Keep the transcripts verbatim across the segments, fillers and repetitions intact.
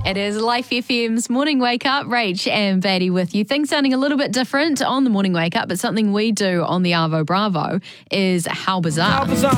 It is Life F M's Morning Wake Up. Rach and Batty with you. Things sounding a little bit different on the Morning Wake Up, but something we do on the Arvo Bravo is How Bizarre. How bizarre.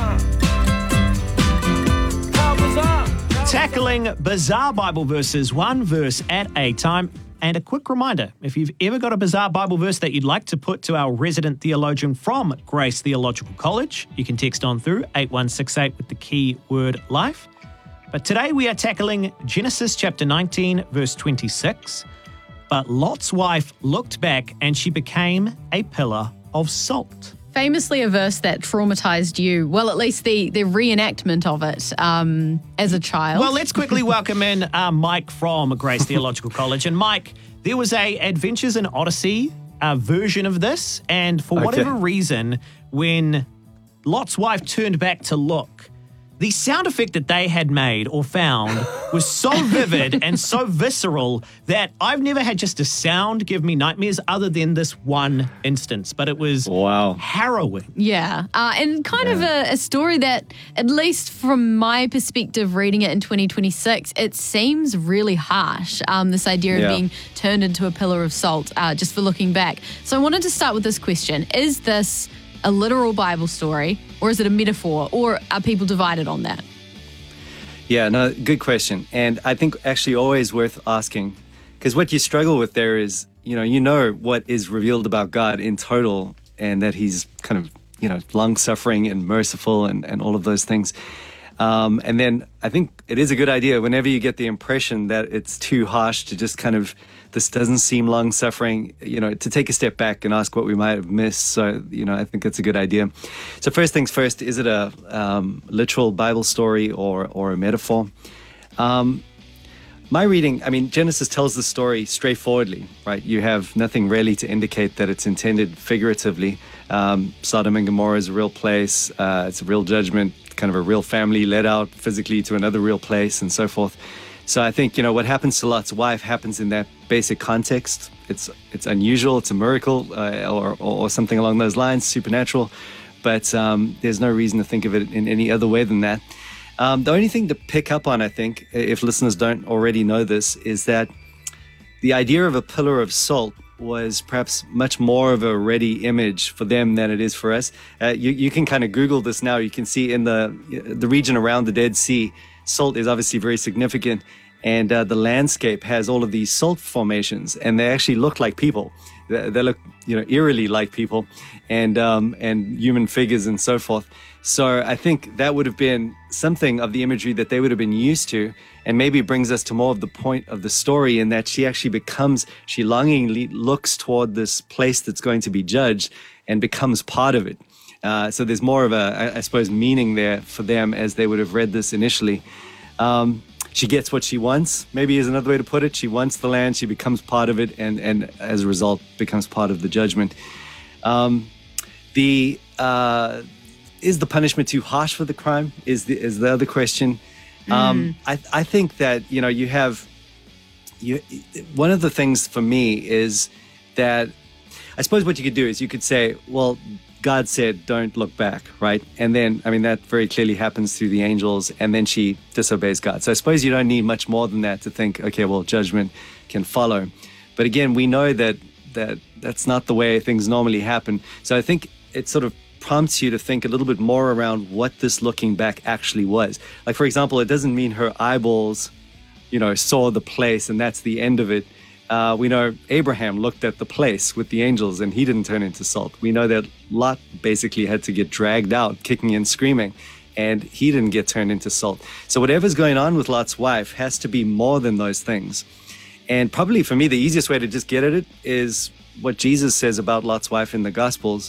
How bizarre. Tackling bizarre Bible verses, one verse at a time. And a quick reminder, if you've ever got a bizarre Bible verse that you'd like to put to our resident theologian from Grace Theological College, you can text on through eight one six eight with the key word life. But today we are tackling Genesis chapter nineteen, verse twenty-six. But Lot's wife looked back and she became a pillar of salt. Famously a verse that traumatized you, well, at least the, the reenactment of it um, as a child. Well, let's quickly welcome in uh, Mike from Grace Theological College. And Mike, there was a Adventures in Odyssey uh, version of this, and for Okay. whatever reason, when Lot's wife turned back to look, the sound effect that they had made or found was so vivid and so visceral that I've never had just a sound give me nightmares other than this one instance. But it was Wow. harrowing. Yeah, uh, and kind of a, a story that, at least from my perspective, reading it in twenty twenty-six, it seems really harsh, um, this idea Yeah. of being turned into a pillar of salt, uh, just for looking back. So I wanted to start with this question. Is this a literal Bible story, or is it a metaphor, or are people divided on that? Yeah, no, good question. And I think actually always worth asking, because what you struggle with there is, you know, you know what is revealed about God in total, and that he's kind of, you know, long-suffering and merciful and, and all of those things. Um, and then I think it is a good idea whenever you get the impression that it's too harsh to just kind of, this doesn't seem long-suffering, you know, to take a step back and ask what we might have missed. So, you know, I think that's a good idea. So first things first, is it a um, literal Bible story or, or a metaphor? Um, my reading, I mean, Genesis tells the story straightforwardly, right? You have nothing really to indicate that it's intended figuratively. Um, Sodom and Gomorrah is a real place. Uh, it's a real judgment, kind of a real family led out physically to another real place and so forth. So I think, you know, what happens to Lot's wife happens in that basic context. It's it's unusual, it's a miracle, uh, or, or or something along those lines, supernatural. But um, there's no reason to think of it in any other way than that. Um, the only thing to pick up on, I think, if listeners don't already know this, is that the idea of a pillar of salt was perhaps much more of a ready image for them than it is for us. Uh, you, you can kind of Google this now. You can see in the the region around the Dead Sea, salt is obviously very significant, and uh, the landscape has all of these salt formations, and they actually look like people. They, they look, you know, eerily like people, and um, and human figures and so forth. So I think that would have been something of the imagery that they would have been used to, and maybe brings us to more of the point of the story, in that she actually becomes, she longingly looks toward this place that's going to be judged and becomes part of it. Uh, so there's more of a, I, I suppose, meaning there for them as they would have read this initially. Um, she gets what she wants, maybe is another way to put it. She wants the land, she becomes part of it, and, and as a result becomes part of the judgment. Um, the uh, is the punishment too harsh for the crime? Is the is the other question. Um, Mm. I I think that, you know, you have you. One of the things for me is that, I suppose what you could do is you could say, well, God said, don't look back, right? And then, I mean, that very clearly happens through the angels, and then she disobeys God. So I suppose you don't need much more than that to think, okay, well, judgment can follow. But again, we know that that that's not the way things normally happen. So I think it sort of prompts you to think a little bit more around what this looking back actually was. Like, for example, it doesn't mean her eyeballs, you know, saw the place and that's the end of it. Uh, we know Abraham looked at the place with the angels and he didn't turn into salt. We know that Lot basically had to get dragged out, kicking and screaming, and he didn't get turned into salt. So whatever's going on with Lot's wife has to be more than those things. And probably for me, the easiest way to just get at it is what Jesus says about Lot's wife in the Gospels.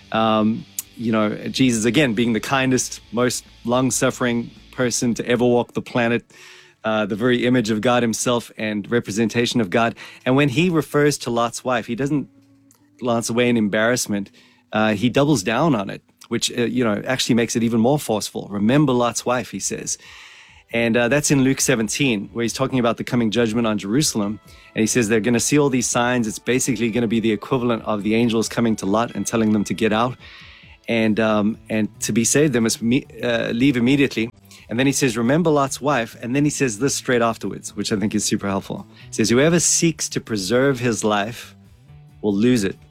Um, you know, Jesus, again, being the kindest, most long-suffering person to ever walk the planet, Uh, the very image of God himself and representation of God. And when he refers to Lot's wife, he doesn't glance away in embarrassment. Uh, he doubles down on it, which, uh, you know, actually makes it even more forceful. Remember Lot's wife, he says. And uh, that's in Luke seventeen, where he's talking about the coming judgment on Jerusalem. And he says they're going to see all these signs. It's basically going to be the equivalent of the angels coming to Lot and telling them to get out. And um, and to be saved, they must me- uh, leave immediately. And then he says, remember Lot's wife. And then he says this straight afterwards, which I think is super helpful. He says, whoever seeks to preserve his life will lose it,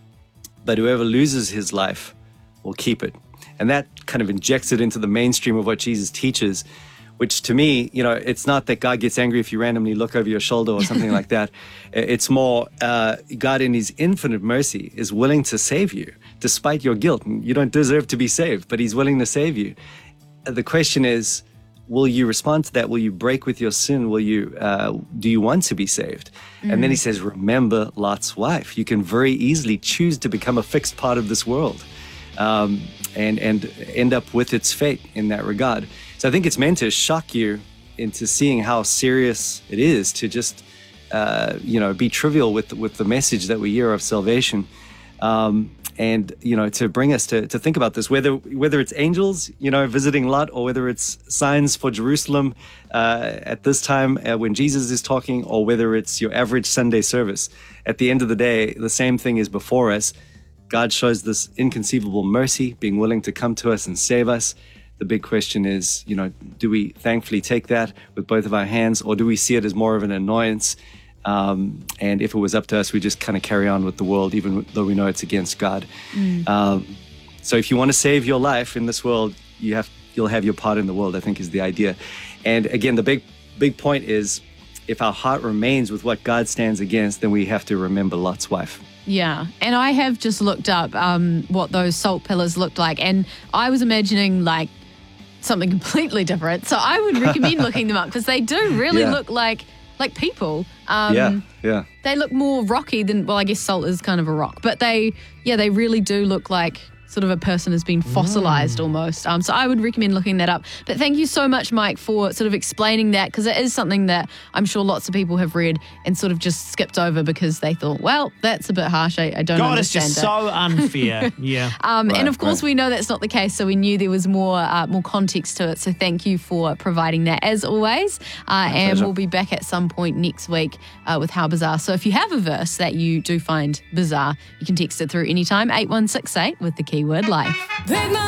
but whoever loses his life will keep it. And that kind of injects it into the mainstream of what Jesus teaches, which to me, you know, it's not that God gets angry if you randomly look over your shoulder or something like that. It's more uh, God in his infinite mercy is willing to save you despite your guilt. You don't deserve to be saved, but he's willing to save you. The question is, will you respond to that? Will you break with your sin? Will you, uh, do you want to be saved? Mm. And then he says, remember Lot's wife. You can very easily choose to become a fixed part of this world um, and, and end up with its fate in that regard. So I think it's meant to shock you into seeing how serious it is to just, uh, you know, be trivial with, with the message that we hear of salvation. Um, and, you know, to bring us to, to think about this, whether whether it's angels, you know, visiting Lot, or whether it's signs for Jerusalem uh, at this time uh, when Jesus is talking, or whether it's your average Sunday service. At the end of the day, the same thing is before us. God shows this inconceivable mercy, being willing to come to us and save us. The big question is, you know, do we thankfully take that with both of our hands, or do we see it as more of an annoyance? Um, and if it was up to us, we just kind of carry on with the world, even though we know it's against God. Mm. Um, so if you want to save your life in this world, you have, you'll have your part in the world, I think is the idea. And again, the big, big point is, if our heart remains with what God stands against, then we have to remember Lot's wife. Yeah, and I have just looked up um, what those salt pillars looked like, and I was imagining like something completely different. So I would recommend looking them up, because they do really yeah. look like like people. Um, yeah, yeah. They look more rocky than, well, I guess salt is kind of a rock, but they, yeah, they really do look like sort of a person has been fossilized mm. almost. Um, so I would recommend looking that up. But thank you so much, Mike, for sort of explaining that, because it is something that I'm sure lots of people have read and sort of just skipped over because they thought, well, that's a bit harsh. I, I don't God, understand it's just it. so unfair. Yeah. Um, right, and of course, right. we know that's not the case, so we knew there was more uh, more context to it. So thank you for providing that, as always. Uh, and pleasure. we'll be back at some point next week uh, with How Bizarre. So if you have a verse that you do find bizarre, you can text it through anytime, eight one six eight with the keyword life.